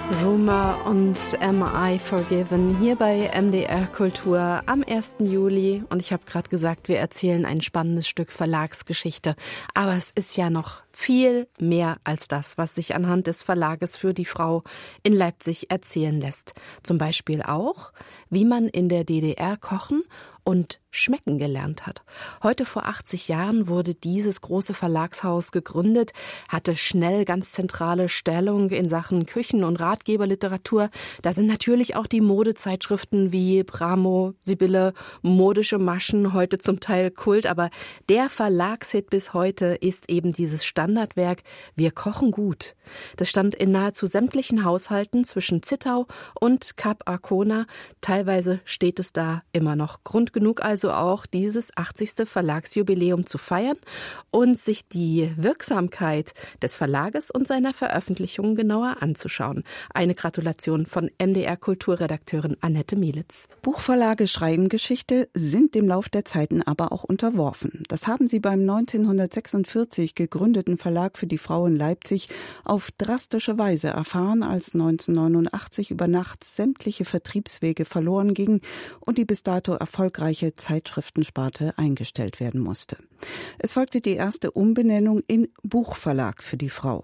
Rumor und Am I Forgiven hier bei MDR Kultur am 1. Juli. Und ich habe gerade gesagt, wir erzählen ein spannendes Stück Verlagsgeschichte. Aber es ist ja noch viel mehr als das, was sich anhand des Verlages für die Frau in Leipzig erzählen lässt. Zum Beispiel auch, wie man in der DDR kochen und schmecken gelernt hat. Heute vor 80 Jahren wurde dieses große Verlagshaus gegründet, hatte schnell ganz zentrale Stellung in Sachen Küchen- und Ratgeberliteratur. Da sind natürlich auch die Modezeitschriften wie Bramo, Sibylle, modische Maschen, heute zum Teil Kult. Aber der Verlagshit bis heute ist eben dieses Standardwerk Wir kochen gut. Das stand in nahezu sämtlichen Haushalten zwischen Zittau und Kap Arkona. Teilweise steht es da immer noch. Grund genug also auch, dieses 80. Verlagsjubiläum zu feiern und sich die Wirksamkeit des Verlages und seiner Veröffentlichungen genauer anzuschauen. Eine Gratulation von MDR-Kulturredakteurin Annette Mielitz. Buchverlage schreiben Geschichte, sind dem Lauf der Zeiten aber auch unterworfen. Das haben sie beim 1946 gegründeten Verlag für die Frau in Leipzig auf drastische Weise erfahren, als 1989 über Nacht sämtliche Vertriebswege verloren gingen und die bis dato erfolgreiche Zeitschriftensparte eingestellt werden musste. Es folgte die erste Umbenennung in Buchverlag für die Frau.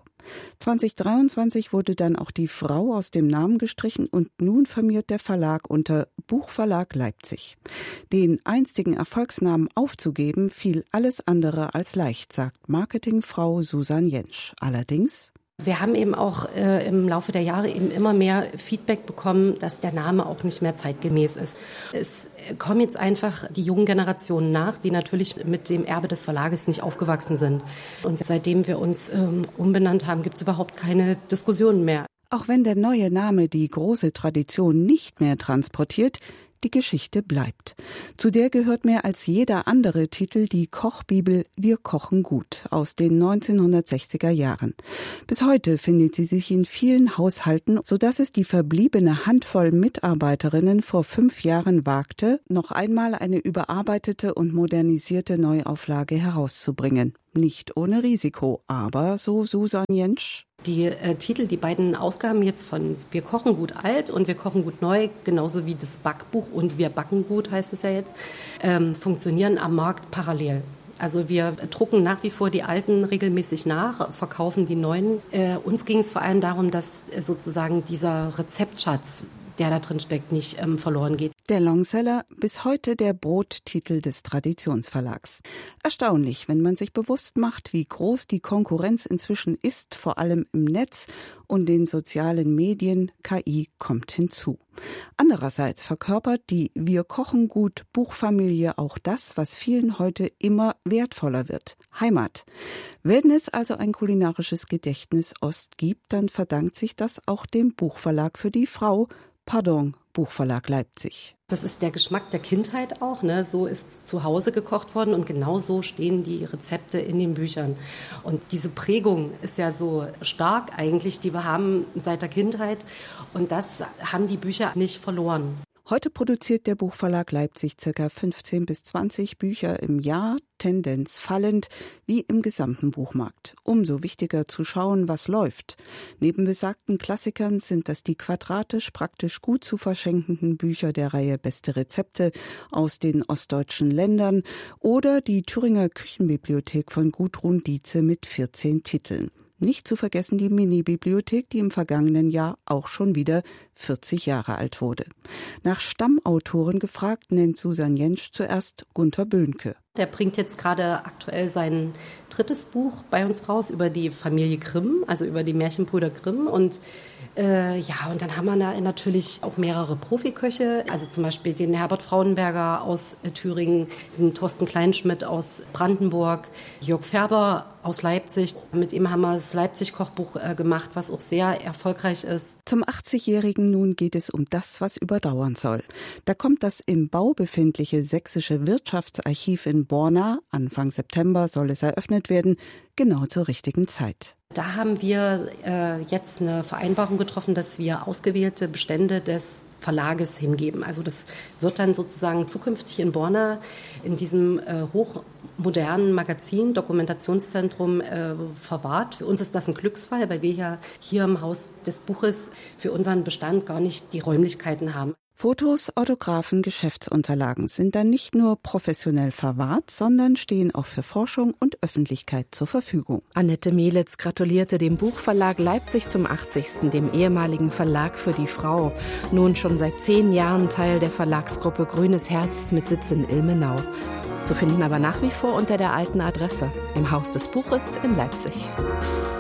2023 wurde dann auch die Frau aus dem Namen gestrichen und nun firmiert der Verlag unter Buchverlag Leipzig. Den einstigen Erfolgsnamen aufzugeben, fiel alles andere als leicht, sagt Marketingfrau Susan Jentsch. Allerdings: Wir haben eben auch im Laufe der Jahre eben immer mehr Feedback bekommen, dass der Name auch nicht mehr zeitgemäß ist. Es kommen jetzt einfach die jungen Generationen nach, die natürlich mit dem Erbe des Verlages nicht aufgewachsen sind. Und seitdem wir uns umbenannt haben, gibt es überhaupt keine Diskussionen mehr. Auch wenn der neue Name die große Tradition nicht mehr transportiert, die Geschichte bleibt. Zu der gehört mehr als jeder andere Titel die Kochbibel Wir kochen gut aus den 1960er Jahren. Bis heute findet sie sich in vielen Haushalten, sodass es die verbliebene Handvoll Mitarbeiterinnen vor 5 Jahren wagte, noch einmal eine überarbeitete und modernisierte Neuauflage herauszubringen. Nicht ohne Risiko, aber, so Susan Jentsch, die Titel, die beiden Ausgaben jetzt von Wir kochen gut alt und Wir kochen gut neu, genauso wie das Backbuch und Wir backen gut, heißt es ja jetzt, funktionieren am Markt parallel. Also wir drucken nach wie vor die alten regelmäßig nach, verkaufen die neuen. Uns ging es vor allem darum, dass sozusagen dieser Rezeptschatz, der da drin steckt, nicht verloren geht. Der Longseller, bis heute der Brottitel des Traditionsverlags. Erstaunlich, wenn man sich bewusst macht, wie groß die Konkurrenz inzwischen ist, vor allem im Netz und den sozialen Medien. KI kommt hinzu. Andererseits verkörpert die Wir kochen gut Buchfamilie auch das, was vielen heute immer wertvoller wird: Heimat. Wenn es also ein kulinarisches Gedächtnis Ost gibt, dann verdankt sich das auch dem Buchverlag für die Frau, Buchverlag Leipzig. Das ist der Geschmack der Kindheit auch, ne? So ist zu Hause gekocht worden und genau so stehen die Rezepte in den Büchern. Und diese Prägung ist ja so stark eigentlich, die wir haben seit der Kindheit. Und das haben die Bücher nicht verloren. Heute produziert der Buchverlag Leipzig ca. 15 bis 20 Bücher im Jahr, Tendenz fallend, wie im gesamten Buchmarkt. Umso wichtiger zu schauen, was läuft. Neben besagten Klassikern sind das die quadratisch praktisch gut zu verschenkenden Bücher der Reihe Beste Rezepte aus den ostdeutschen Ländern oder die Thüringer Küchenbibliothek von Gudrun Dietze mit 14 Titeln. Nicht zu vergessen die Mini-Bibliothek, die im vergangenen Jahr auch schon wieder 40 Jahre alt wurde. Nach Stammautoren gefragt, nennt Susan Jentsch zuerst Gunter Böhnke. Der bringt jetzt gerade aktuell sein 3. Buch bei uns raus über die Familie Grimm, also über die Märchenbrüder Grimm. Und und dann haben wir da natürlich auch mehrere Profiköche, also zum Beispiel den Herbert Frauenberger aus Thüringen, den Thorsten Kleinschmidt aus Brandenburg, Jörg Färber aus Leipzig. Mit ihm haben wir das Leipzig-Kochbuch gemacht, was auch sehr erfolgreich ist. Zum 80-Jährigen nun geht es um das, was überdauern soll. Da kommt das im Bau befindliche Sächsische Wirtschaftsarchiv in Borna. Anfang September soll es eröffnet werden, genau zur richtigen Zeit. Da haben wir jetzt eine Vereinbarung getroffen, dass wir ausgewählte Bestände des Verlages hingeben. Also das wird dann sozusagen zukünftig in Borna in diesem hochmodernen Magazin, Dokumentationszentrum verwahrt. Für uns ist das ein Glücksfall, weil wir ja hier im Haus des Buches für unseren Bestand gar nicht die Räumlichkeiten haben. Fotos, Autographen, Geschäftsunterlagen sind dann nicht nur professionell verwahrt, sondern stehen auch für Forschung und Öffentlichkeit zur Verfügung. Annette Mielitz gratulierte dem Buchverlag Leipzig zum 80., dem ehemaligen Verlag für die Frau. Nun schon seit 10 Jahren Teil der Verlagsgruppe Grünes Herz mit Sitz in Ilmenau. Zu finden aber nach wie vor unter der alten Adresse, im Haus des Buches in Leipzig.